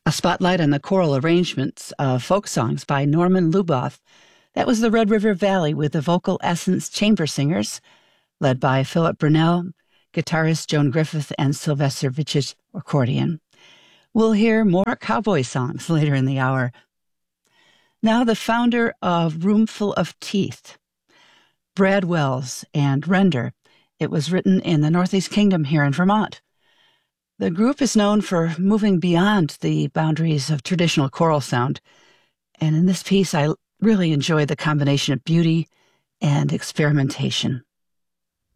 A spotlight on the choral arrangements of folk songs by Norman Luboff. That was the Red River Valley with the Vocal Essence Chamber Singers, led by Philip Brunel, guitarist Joan Griffith, and Sylvester Vitch's accordion. We'll hear more cowboy songs later in the hour. Now the founder of Roomful of Teeth, Brad Wells and Render. It was written in the Northeast Kingdom here in Vermont. The group is known for moving beyond the boundaries of traditional choral sound, and in this piece I really enjoy the combination of beauty and experimentation.